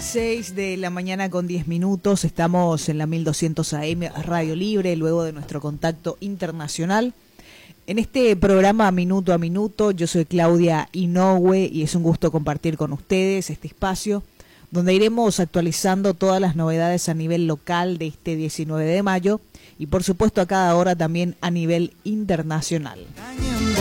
6 de la mañana con 10 minutos, estamos en la 1200 AM Radio Libre, luego de nuestro contacto internacional. En este programa Minuto a Minuto, yo soy Claudia Inoue y es un gusto compartir con ustedes este espacio donde iremos actualizando todas las novedades a nivel local de este 19 de mayo y por supuesto a cada hora también a nivel internacional.